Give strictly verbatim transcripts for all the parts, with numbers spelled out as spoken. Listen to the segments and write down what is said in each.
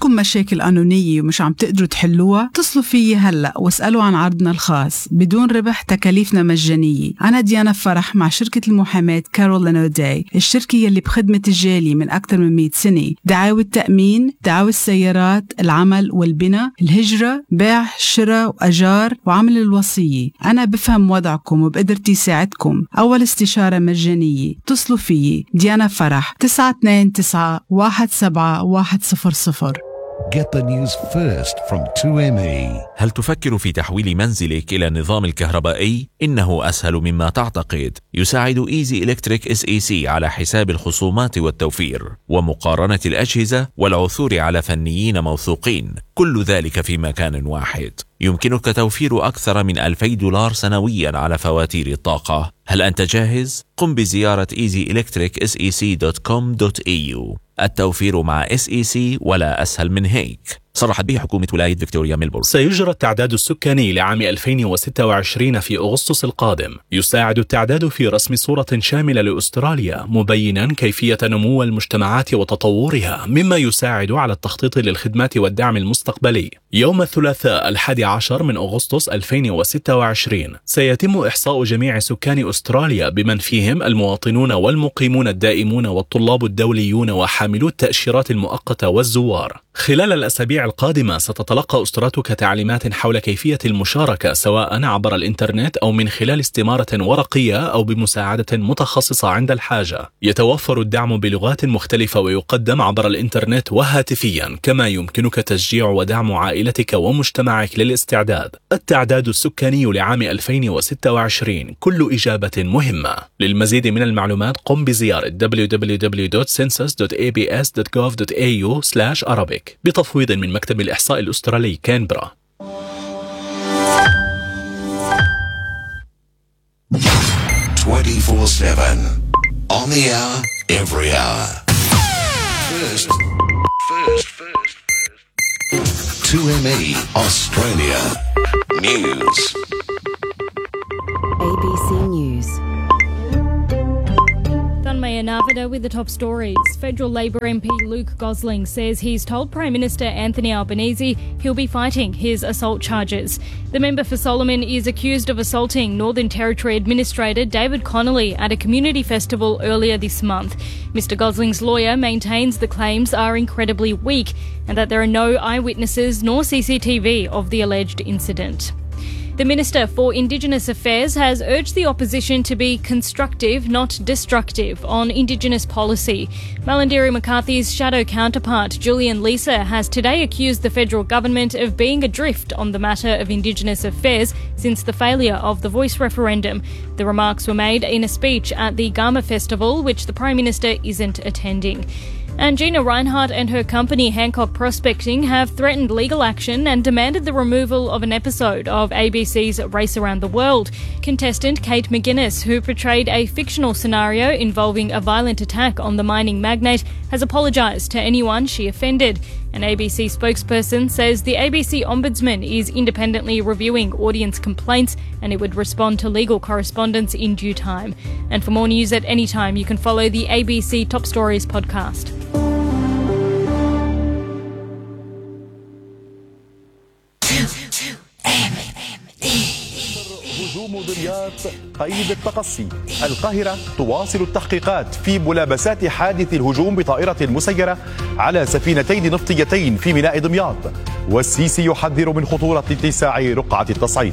عندكم مشاكل قانونية ومش عم تقدروا تحلوها؟ اتصلوا فيي هلأ واسألوا عن عرضنا الخاص بدون ربح، تكاليفنا مجانية. أنا ديانا فرح مع شركة المحاماة كارولين أوداي، الشركة يلي بخدمة الجالي من أكثر من مئة سنة. دعاوى التأمين، دعاوى السيارات، العمل والبناء، الهجرة، بيع، شراء وأجار، وعمل الوصية. أنا بفهم وضعكم وبقدرتي ساعدكم. أول استشارة مجانية. اتصلوا فيي ديانا فرح تسعة اثنين تسعة واحد سبعة واحد صفر صفر. Get the news first from تو إم إي. هل تفكر في تحويل منزلك إلى النظام الكهربائي؟ إنه أسهل مما تعتقد. يساعد إيزي إلكتريك إس إي سي على حساب الخصومات والتوفير ومقارنة الأجهزة والعثور على فنيين موثوقين، كل ذلك في مكان واحد. يمكنك توفير أكثر من ألفي دولار سنويا على فواتير الطاقة. هل أنت جاهز؟ قم بزيارة إيزي إلكتريك إس إي سي دوت كوم دوت إي يو. التوفير مع إس إي سي ولا أسهل من هيك. صرحت به حكومة ولاية فيكتوريا ميلبورن. سيجرى التعداد السكاني لعام ألفين وستة وعشرين في أغسطس القادم. يساعد التعداد في رسم صورة شاملة لأستراليا، مبينا كيفية نمو المجتمعات وتطورها، مما يساعد على التخطيط للخدمات والدعم المستقبلي. يوم الثلاثاء الحادي عشر من أغسطس ألفين وستة وعشرين سيتم إحصاء جميع سكان أستراليا بمن فيهم المواطنون والمقيمون الدائمون والطلاب الدوليون وحاملو التأشيرات المؤقتة والزوار. خلال الأسابيع القادمة ستتلقى أسرتك تعليمات حول كيفية المشاركة، سواء عبر الإنترنت أو من خلال استمارة ورقية أو بمساعدة متخصصة عند الحاجة. يتوفر الدعم بلغات مختلفة ويقدم عبر الإنترنت وهاتفيا، كما يمكنك تشجيع ودعم عائلتك ومجتمعك للاستعداد. التعداد السكاني لعام ألفين وستة وعشرين، كل إجابة مهمة. للمزيد من المعلومات قم بزيارة دبليو دبليو دبليو دوت سنسس دوت إيه بي إس دوت جوف دوت إيه يو سلاش أرابيك بتفويض من مكتب الإحصاء الأسترالي كانبرا. twenty-four seven on the hour, every hour. First, first, first, first. two M E Australia News. A B C News. Mayor Narvada with the top stories. Federal Labor M P Luke Gosling says he's told Prime Minister Anthony Albanese he'll be fighting his assault charges. The member for Solomon is accused of assaulting Northern Territory Administrator David Connolly at a community festival earlier this month. Mister Gosling's lawyer maintains the claims are incredibly weak and that there are no eyewitnesses nor C C T V of the alleged incident. The Minister for Indigenous Affairs has urged the opposition to be constructive, not destructive, on Indigenous policy. Malarndirri McCarthy's shadow counterpart, Julian Leeser, has today accused the federal government of being adrift on the matter of Indigenous affairs since the failure of the Voice referendum. The remarks were made in a speech at the Gama Festival, which the Prime Minister isn't attending. And Gina Reinhardt and her company Hancock Prospecting have threatened legal action and demanded the removal of an episode of A B C's Race Around the World. Contestant Kate McGuinness, who portrayed a fictional scenario involving a violent attack on the mining magnate, has apologised to anyone she offended. An A B C spokesperson says the A B C Ombudsman is independently reviewing audience complaints and it would respond to legal correspondence in due time. And for more news at any time, you can follow the A B C Top Stories podcast. هجوم ضريات قيد التقصي. القاهرة تواصل التحقيقات في ملابسات حادث الهجوم بطائرة مسيرة على سفينتين نفطيتين في ميناء دمياط، والسيسي يحذر من خطورة اتساع رقعة التصعيد.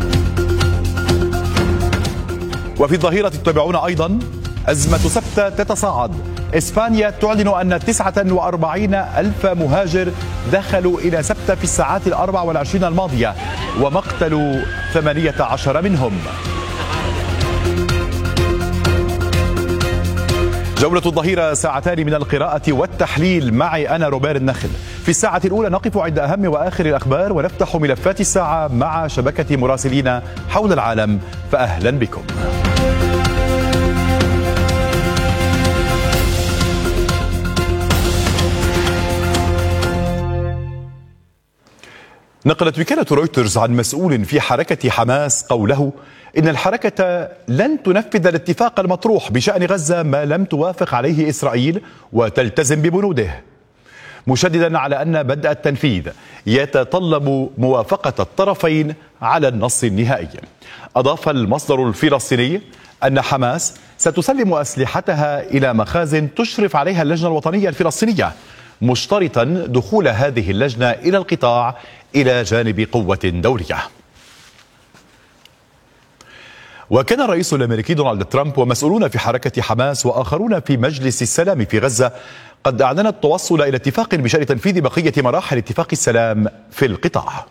وفي الظهيرة تتابعون أيضا أزمة سبتة تتصاعد. إسبانيا تعلن أن تسعة وأربعين ألف مهاجر دخلوا إلى سبتة في الساعات الأربع والعشرين الماضية ومقتل ثمانية عشر منهم. جولة الظهيرة ساعتان من القراءة والتحليل معي أنا روبير النخل. في الساعة الأولى نقف عند أهم وآخر الأخبار ونفتح ملفات الساعة مع شبكة مراسلين حول العالم، فأهلا بكم. نقلت وكالة رويترز عن مسؤول في حركة حماس قوله إن الحركة لن تنفذ الاتفاق المطروح بشأن غزة ما لم توافق عليه إسرائيل وتلتزم ببنوده. مشددا على أن بدء التنفيذ يتطلب موافقة الطرفين على النص النهائي. أضاف المصدر الفلسطيني أن حماس ستسلم أسلحتها إلى مخازن تشرف عليها اللجنة الوطنية الفلسطينية، مشترطا دخول هذه اللجنة إلى القطاع إلى جانب قوة دولية. وكان الرئيس الأمريكي دونالد ترامب ومسؤولون في حركة حماس وآخرون في مجلس السلام في غزة قد أعلنوا التوصل إلى اتفاق بشأن تنفيذ بقية مراحل اتفاق السلام في القطاع.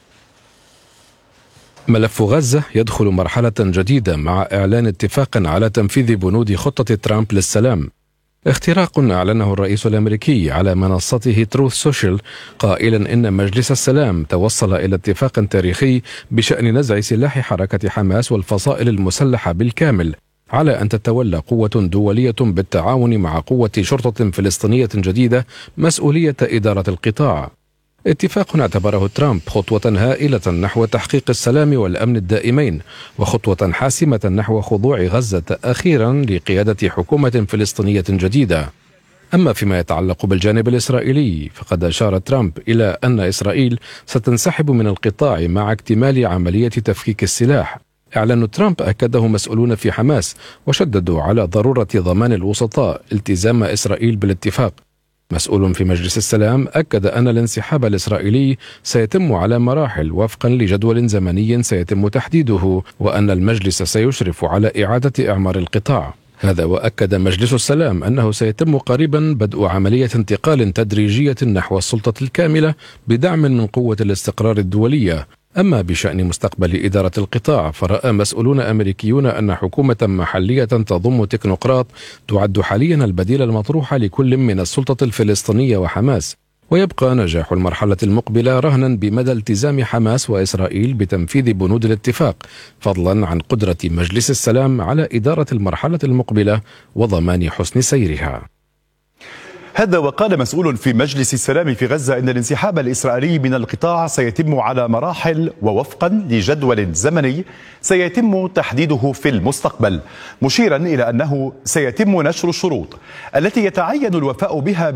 ملف غزة يدخل مرحلة جديدة مع إعلان اتفاق على تنفيذ بنود خطة ترامب للسلام، اختراق أعلنه الرئيس الأمريكي على منصته تروث سوشيال قائلا إن مجلس السلام توصل إلى اتفاق تاريخي بشأن نزع سلاح حركة حماس والفصائل المسلحة بالكامل، على أن تتولى قوة دولية بالتعاون مع قوة شرطة فلسطينية جديدة مسؤولية إدارة القطاع. اتفاق اعتبره ترامب خطوة هائلة نحو تحقيق السلام والأمن الدائمين، وخطوة حاسمة نحو خضوع غزة أخيرا لقيادة حكومة فلسطينية جديدة. أما فيما يتعلق بالجانب الإسرائيلي فقد أشار ترامب إلى أن إسرائيل ستنسحب من القطاع مع اكتمال عملية تفكيك السلاح. إعلان ترامب أكده مسؤولون في حماس وشددوا على ضرورة ضمان الوسطاء التزام إسرائيل بالاتفاق. مسؤول في مجلس السلام أكد أن الانسحاب الإسرائيلي سيتم على مراحل وفقا لجدول زمني سيتم تحديده، وأن المجلس سيشرف على إعادة إعمار القطاع. هذا وأكد مجلس السلام أنه سيتم قريبا بدء عملية انتقال تدريجية نحو السلطة الكاملة بدعم من قوة الاستقرار الدولية. أما بشأن مستقبل إدارة القطاع فرأى مسؤولون أمريكيون أن حكومة محلية تضم تكنوقراط تعد حاليا البديل المطروح لكل من السلطة الفلسطينية وحماس، ويبقى نجاح المرحلة المقبلة رهنا بمدى التزام حماس وإسرائيل بتنفيذ بنود الاتفاق، فضلا عن قدرة مجلس السلام على إدارة المرحلة المقبلة وضمان حسن سيرها. هذا وقال مسؤول في مجلس السلام في غزة إن الانسحاب الإسرائيلي من القطاع سيتم على مراحل ووفقا لجدول زمني سيتم تحديده في المستقبل، مشيرا إلى أنه سيتم نشر الشروط التي يتعين الوفاء بها